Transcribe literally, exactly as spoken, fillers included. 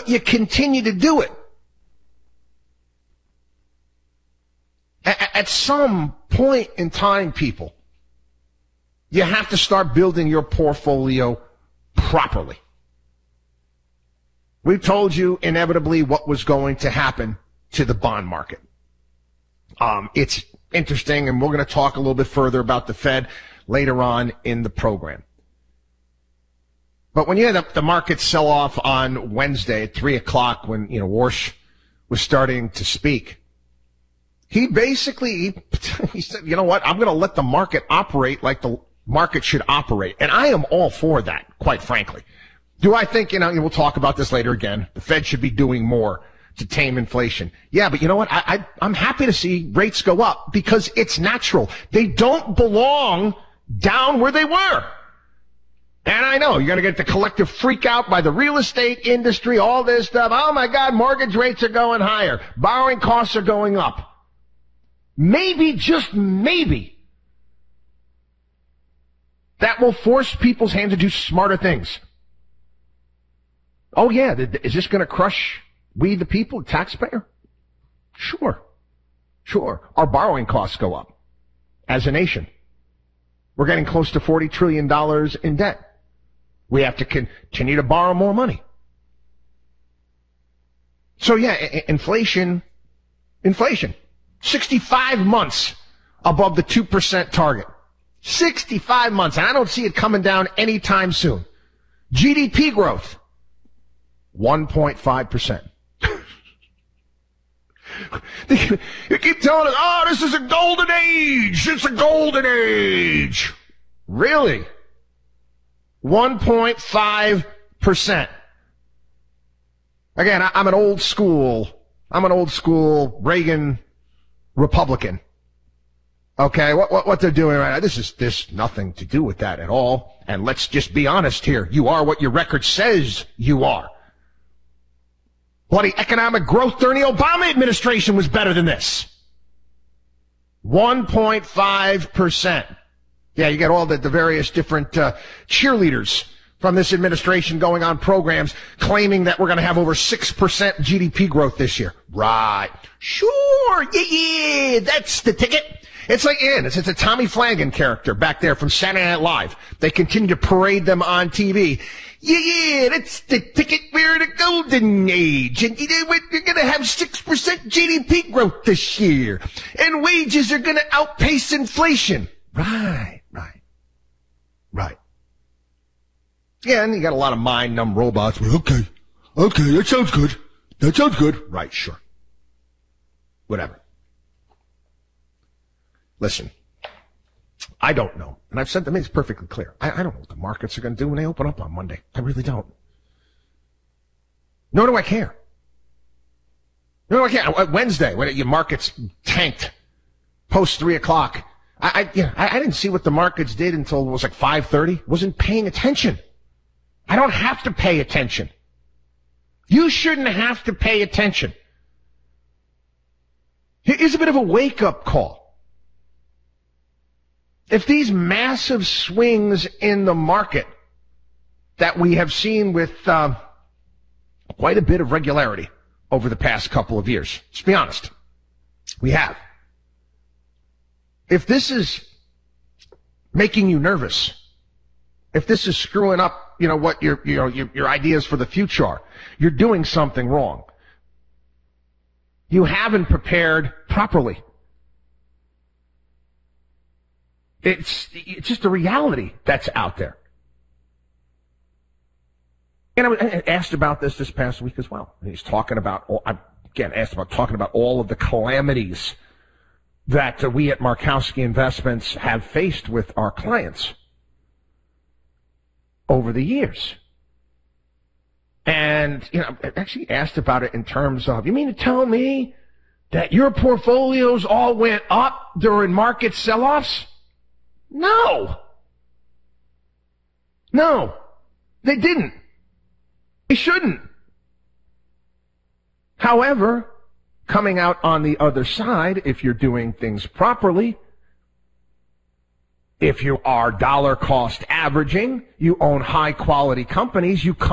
but you continue to do it. A- at some point in time, people, you have to start building your portfolio properly. We told you inevitably what was going to happen to the bond market. Um, it's interesting, and we're going to talk a little bit further about the Fed later on in the program. But when you had the market sell off on Wednesday at three o'clock when, you know, Warsh was starting to speak, he basically, he, he said, you know what, I'm going to let the market operate like the market should operate. And I am all for that, quite frankly. Do I think, you know, we'll talk about this later again, the Fed should be doing more to tame inflation? Yeah, but you know what? I, I, I'm happy to see rates go up because it's natural. They don't belong down where they were. And I know you're going to get the collective freak out by the real estate industry, all this stuff. Oh my God, mortgage rates are going higher. Borrowing costs are going up. Maybe, just maybe, that will force people's hands to do smarter things. Oh yeah, is this going to crush we the people, the taxpayer? Sure. Sure. Our borrowing costs go up as a nation. We're getting close to forty trillion dollars in debt. We have to continue to borrow more money. So yeah, inflation, inflation, sixty-five months above the two percent target. sixty-five months, and I don't see it coming down anytime soon. G D P growth, one point five percent. You keep telling us, oh, this is a golden age. It's a golden age. Really? one point five percent. Again, I'm an old school, I'm an old school Reagan Republican. Okay, what, what, what they're doing right now, this is, this nothing to do with that at all. And let's just be honest here. You are what your record says you are. Bloody economic growth during the Obama administration was better than this. one point five percent. Yeah, you get all the, the various different uh, cheerleaders from this administration going on programs claiming that we're going to have over six percent G D P growth this year. Right. Sure. Yeah, yeah. That's the ticket. It's like, yeah, it's, it's a Tommy Flanagan character back there from Saturday Night Live. They continue to parade them on T V. Yeah, yeah, that's the ticket. We're in a golden age. And you know what? We're going to have six percent G D P growth this year. And wages are going to outpace inflation. Right, right, right. Yeah, and you got a lot of mind-numb robots. Well, okay, okay, that sounds good. That sounds good. Right, sure. Whatever. Listen, I don't know. And I've said to me, it's perfectly clear. I, I don't know what the markets are going to do when they open up on Monday. I really don't. Nor do I care. Nor do I care. Wednesday, when your markets tanked post three o'clock, I, I, yeah, I, I didn't see what the markets did until it was like five thirty. Wasn't paying attention. I don't have to pay attention. You shouldn't have to pay attention. Here's a bit of a wake-up call. If these massive swings in the market that we have seen with uh, quite a bit of regularity over the past couple of years, let's be honest, we have. If this is making you nervous, if this is screwing up, you know, what your, you know, your, your ideas for the future are, you're doing something wrong. You haven't prepared properly. It's, it's just a reality that's out there. And I was asked about this this past week as well. He's talking about, I'm again asked about talking about all of the calamities that uh, we at Markowski Investments have faced with our clients over the years. And, you know, I actually asked about it in terms of, you mean to tell me that your portfolios all went up during market sell-offs? No. No. They didn't. They shouldn't. However, coming out on the other side, if you're doing things properly, if you are dollar cost averaging, you own high quality companies, you